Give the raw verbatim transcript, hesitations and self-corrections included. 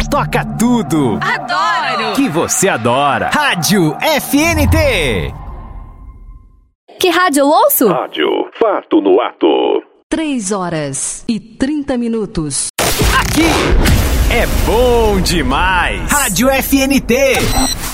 toca tudo. Adoro! Que você adora. Rádio F N T. Que rádio eu ouço? Rádio Fato no Ato. Três horas e trinta minutos. Aqui é bom demais. Rádio F N T.